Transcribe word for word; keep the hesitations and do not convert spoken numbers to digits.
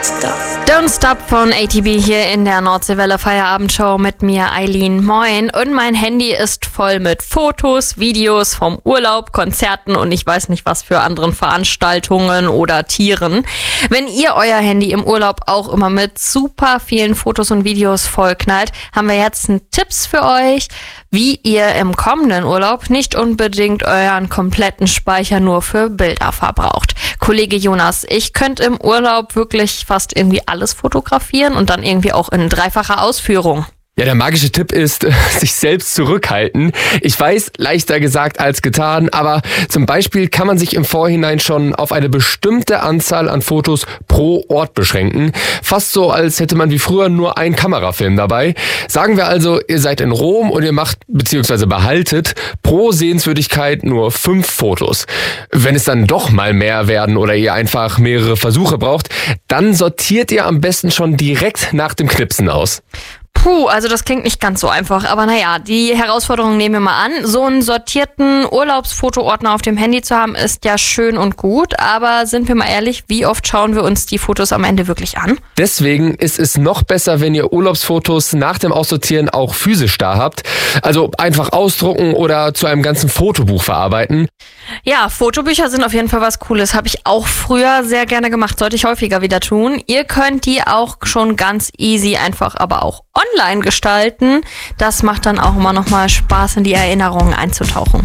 Stop. Don't Stop von A T B hier in der Nordseewelle Feierabendshow mit mir, Eileen. Moin. Und mein Handy ist voll mit Fotos, Videos vom Urlaub, Konzerten und ich weiß nicht was für anderen Veranstaltungen oder Tieren. Wenn ihr euer Handy im Urlaub auch immer mit super vielen Fotos und Videos vollknallt, haben wir jetzt einen Tipps für euch, wie ihr im kommenden Urlaub nicht unbedingt euren kompletten Speicher nur für Bilder verbraucht. Kollege Jonas, ich könnte im Urlaub wirklich fast irgendwie alles fotografieren und dann irgendwie auch in dreifacher Ausführung. Ja, der magische Tipp ist, sich selbst zurückhalten. Ich weiß, leichter gesagt als getan, aber zum Beispiel kann man sich im Vorhinein schon auf eine bestimmte Anzahl an Fotos pro Ort beschränken. Fast so, als hätte man wie früher nur einen Kamerafilm dabei. Sagen wir also, ihr seid in Rom und ihr macht bzw. behaltet pro Sehenswürdigkeit nur fünf Fotos. Wenn es dann doch mal mehr werden oder ihr einfach mehrere Versuche braucht, dann sortiert ihr am besten schon direkt nach dem Knipsen aus. Puh, also das klingt nicht ganz so einfach, aber naja, die Herausforderung nehmen wir mal an. So einen sortierten Urlaubsfotoordner auf dem Handy zu haben, ist ja schön und gut, aber sind wir mal ehrlich, wie oft schauen wir uns die Fotos am Ende wirklich an? Deswegen ist es noch besser, wenn ihr Urlaubsfotos nach dem Aussortieren auch physisch da habt. Also einfach ausdrucken oder zu einem ganzen Fotobuch verarbeiten. Ja, Fotobücher sind auf jeden Fall was Cooles. Habe ich auch früher sehr gerne gemacht, sollte ich häufiger wieder tun. Ihr könnt die auch schon ganz easy einfach aber auch online gestalten. Das macht dann auch immer noch mal Spaß, in die Erinnerungen einzutauchen.